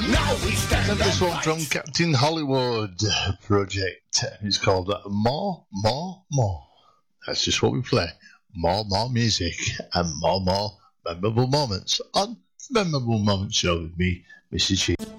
And this one from Captain Hollywood Project. It's called More, More, More. That's just what we play. More music and more memorable moments on Memorable Moments Show with me, Mr. Cheese.